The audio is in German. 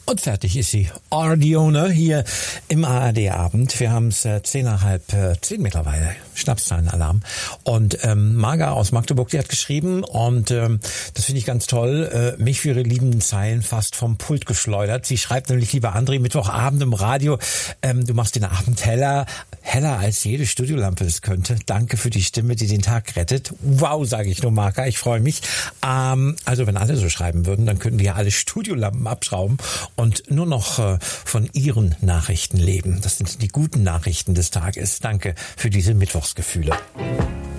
Und fertig ist sie. Ardione hier im ARD-Abend. Wir haben es 10:30 mittlerweile. Schnapszahlenalarm. Und Marga aus Magdeburg, die hat geschrieben und das finde ich ganz toll, mich für ihre liebenden Zeilen fast vom Pult geschleudert. Sie schreibt nämlich, lieber André, Mittwochabend im Radio, du machst den Abend heller als jede Studiolampe es könnte. Danke für die Stimme, die den Tag rettet. Wow, sage ich nur, Marga, ich freue mich. Also wenn alle so schreiben würden, dann könnten wir alle Studiolampen abschrauben und nur noch von Ihren Nachrichten leben. Das sind die guten Nachrichten des Tages. Danke für diese Mittwochsgefühle.